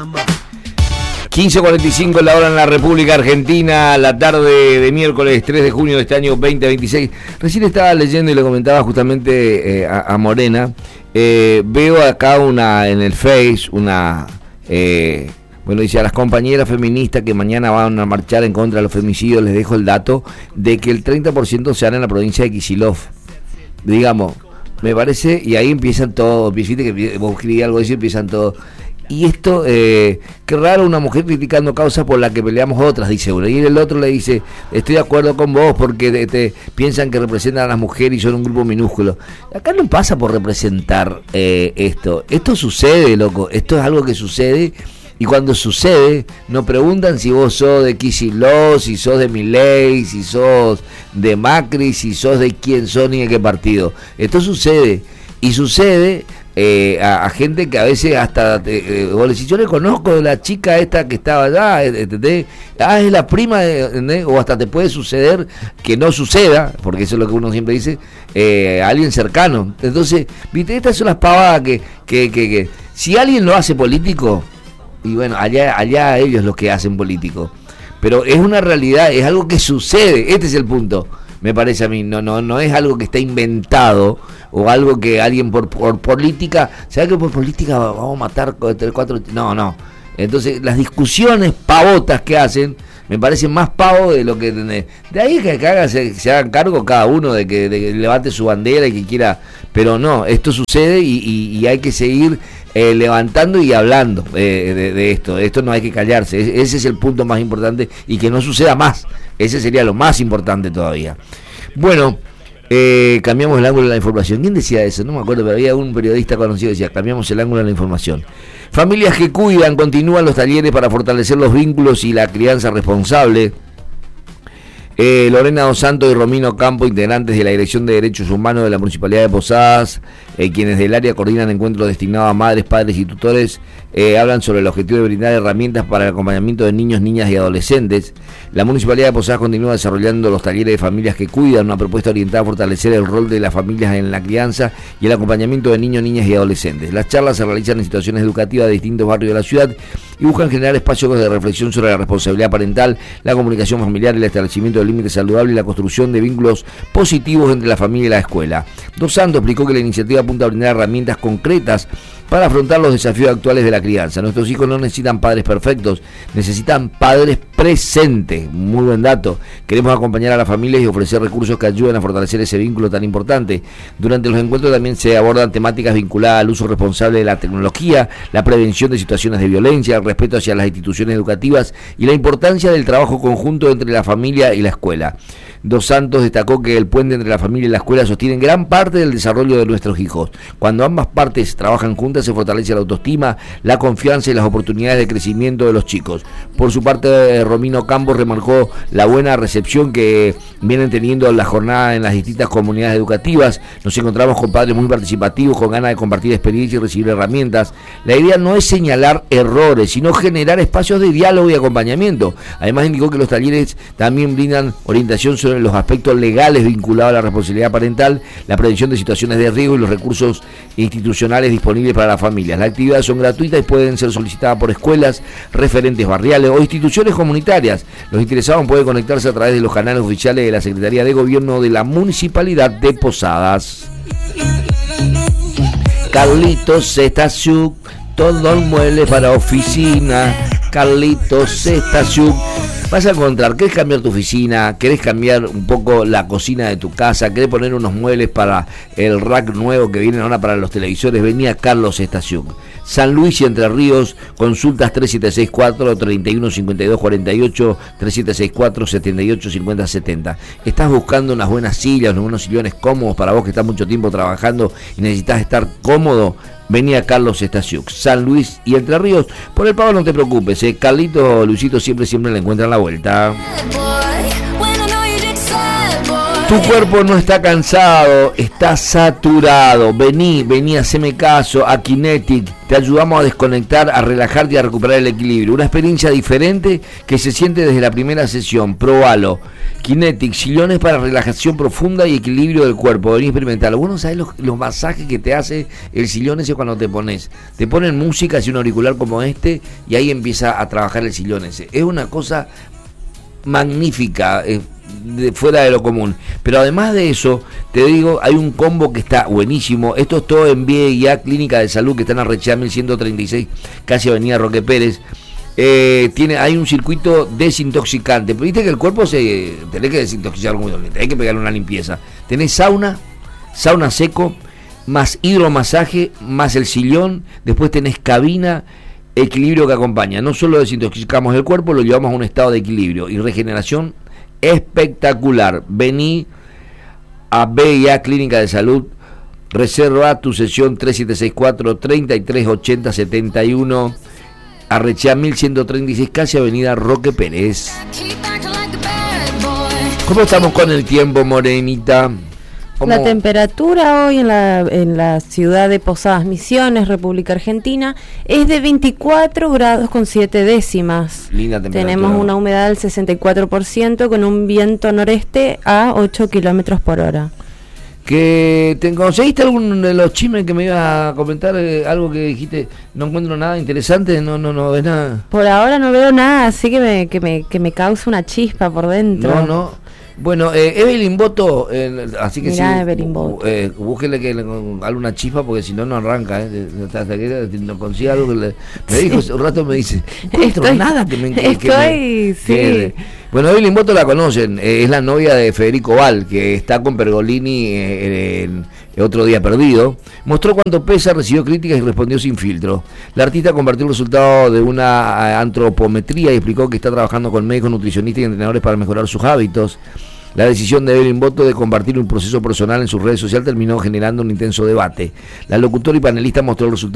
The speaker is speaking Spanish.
15:45 la hora en la República Argentina, la tarde de miércoles 3 de junio de este año 2026. Recién estaba leyendo y le comentaba justamente a Morena. Veo acá en el Face bueno, dice: a las compañeras feministas que mañana van a marchar en contra de los femicidios, les dejo el dato de que el 30% se hará en la provincia de Kicillof. Digamos, me parece, y ahí empiezan todos, viste que vos escribís algo así, empiezan todos. Y esto, qué raro una mujer criticando causas por las que peleamos otras, dice uno. Y el otro le dice: estoy de acuerdo con vos porque piensan que representan a las mujeres y son un grupo minúsculo. Acá no pasa por representar esto. Esto sucede, loco. Esto es algo que sucede. Y cuando sucede, no preguntan si vos sos de Kicillof, si sos de Milei, si sos de Macri, si sos de quién sos ni de qué partido. Esto sucede. Y sucede a gente que a veces hasta vos le decís: yo le conozco de la chica esta que estaba allá, ¿entendés? Es la prima, ¿entendés? O hasta te puede suceder que no suceda, porque eso es lo que uno siempre dice, a alguien cercano. Entonces, viste, estas son las pavadas que si alguien lo hace político, y bueno, allá ellos los que hacen político, pero es una realidad, es algo que sucede. Este es el punto, me parece a mí. No es algo que está inventado o algo que alguien por política, ¿sabes que por política vamos a matar 4? No. Entonces las discusiones pavotas que hacen me parecen más pavos de lo que de ahí que se hagan cargo cada uno de que levante su bandera y que quiera, pero no, esto sucede y hay que seguir levantando y hablando de esto no hay que callarse. Ese es el punto más importante, y que no suceda más. Ese sería lo más importante todavía. Bueno, cambiamos el ángulo de la información. ¿Quién decía eso? No me acuerdo, pero había un periodista conocido que decía: cambiamos el ángulo de la información. Familias que cuidan, continúan los talleres para fortalecer los vínculos y la crianza responsable. Lorena Dos Santos y Romino Campo, integrantes de la Dirección de Derechos Humanos de la Municipalidad de Posadas, quienes del área coordinan encuentros destinados a madres, padres y tutores, hablan sobre el objetivo de brindar herramientas para el acompañamiento de niños, niñas y adolescentes. La Municipalidad de Posadas continúa desarrollando los talleres de familias que cuidan, una propuesta orientada a fortalecer el rol de las familias en la crianza y el acompañamiento de niños, niñas y adolescentes. Las charlas se realizan en situaciones educativas de distintos barrios de la ciudad y buscan generar espacios de reflexión sobre la responsabilidad parental, la comunicación familiar, el establecimiento de límites saludables y la construcción de vínculos positivos entre la familia y la escuela. Dos Santos explicó que la iniciativa apunta a brindar herramientas concretas para afrontar los desafíos actuales de la crianza. Nuestros hijos no necesitan padres perfectos, necesitan padres presentes. Muy buen dato. Queremos acompañar a las familias y ofrecer recursos que ayuden a fortalecer ese vínculo tan importante. Durante los encuentros también se abordan temáticas vinculadas al uso responsable de la tecnología, la prevención de situaciones de violencia, el respeto hacia las instituciones educativas y la importancia del trabajo conjunto entre la familia y la escuela. Dos Santos destacó que el puente entre la familia y la escuela sostiene gran parte del desarrollo de nuestros hijos. Cuando ambas partes trabajan juntas se fortalece la autoestima, la confianza y las oportunidades de crecimiento de los chicos. Por su parte, Romino Campos remarcó la buena recepción que vienen teniendo la jornada en las distintas comunidades educativas. Nos encontramos con padres muy participativos, con ganas de compartir experiencias y recibir herramientas. La idea no es señalar errores, sino generar espacios de diálogo y acompañamiento. Además, indicó que los talleres también brindan orientación sobre los aspectos legales vinculados a la responsabilidad parental, la prevención de situaciones de riesgo y los recursos institucionales disponibles para las familias. Las actividades son gratuitas y pueden ser solicitadas por escuelas, referentes barriales o instituciones comunitarias. Los interesados pueden conectarse a través de los canales oficiales de la Secretaría de Gobierno de la Municipalidad de Posadas. Carlitos Estasiuk, todo el mueble para oficina. Carlitos Estasiuk. Vas a encontrar, ¿querés cambiar tu oficina? ¿Querés cambiar un poco la cocina de tu casa? ¿Querés poner unos muebles para el rack nuevo que vienen ahora para los televisores? Vení a Carlos Estasiuk. San Luis y Entre Ríos, consultas 3764-315248, 3764-785070. ¿Estás buscando unas buenas sillas, unos buenos sillones cómodos para vos que estás mucho tiempo trabajando y necesitas estar cómodo? Vení a Carlos Estasiuk, San Luis y Entre Ríos. Por el pago no te preocupes, Carlito, Luisito siempre le encuentran la vuelta. Tu cuerpo no está cansado, está saturado. Vení, haceme caso a Kinetic. Te ayudamos a desconectar, a relajarte y a recuperar el equilibrio. Una experiencia diferente que se siente desde la primera sesión. Probalo. Kinetic, sillones para relajación profunda y equilibrio del cuerpo. Vení a experimentarlo. Vos no sabés los masajes que te hace el sillón ese cuando te pones. Te ponen música, así un auricular como este, y ahí empieza a trabajar el sillón ese. Es una cosa magnífica, fuera de lo común. Pero además de eso, te digo, hay un combo que está buenísimo. Esto es todo en VIA Clínica de Salud, que está en Arrechea 1136, casi Avenida Roque Pérez. Hay un circuito desintoxicante. Viste que el cuerpo tenés que desintoxicar muy bien, hay que pegarle una limpieza. Tenés sauna seco, más hidromasaje, más el sillón, después tenés cabina, equilibrio que acompaña. No solo desintoxicamos el cuerpo, lo llevamos a un estado de equilibrio y regeneración espectacular. Vení a VIA Clínica de Salud, reserva tu sesión 3764-3380-71, Arrechea 1136, casi Avenida Roque Pérez. ¿Cómo estamos con el tiempo, Morenita? La temperatura hoy en la ciudad de Posadas Misiones, República Argentina, es de 24 grados con 7 décimas. Linda temperatura. Tenemos una humedad del 64% con un viento noreste a 8 kilómetros por hora. ¿Te conseguiste algún de los chismes que me iba a comentar? Algo que dijiste, no encuentro nada interesante, no ves nada. Por ahora no veo nada, así que me causa una chispa por dentro. No. Bueno, Evelyn Boto, así que mirá, sí, Evelyn Boto. Búsquele que le haga una chispa, porque si no arranca, hasta que no consiga algo que me dijo hace un rato, me dice, nada que me sí. Bueno, Evelyn Boto la conocen, es la novia de Federico Val, que está con Pergolini en Otro Día Perdido. Mostró cuánto pesa, recibió críticas y respondió sin filtro. La artista compartió el resultado de una antropometría y explicó que está trabajando con médicos, nutricionistas y entrenadores para mejorar sus hábitos. La decisión de Evelyn Boto de compartir un proceso personal en sus redes sociales terminó generando un intenso debate. La locutora y panelista mostró el resultado